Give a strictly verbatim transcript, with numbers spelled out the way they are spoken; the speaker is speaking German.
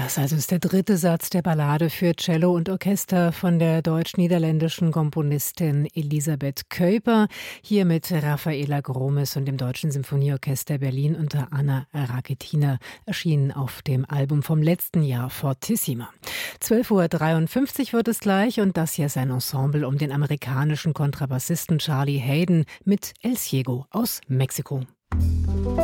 Das also ist der dritte Satz der Ballade für Cello und Orchester von der deutsch-niederländischen Komponistin Elisabeth Kuiper, hier mit Raffaela Gromes und dem Deutschen Symphonieorchester Berlin unter Anna Raketina, erschienen auf dem Album vom letzten Jahr Fortissima. zwölf Uhr dreiundfünfzig wird es gleich und das hier ist ein Ensemble um den amerikanischen Kontrabassisten Charlie Haydn mit El Ciego aus Mexiko.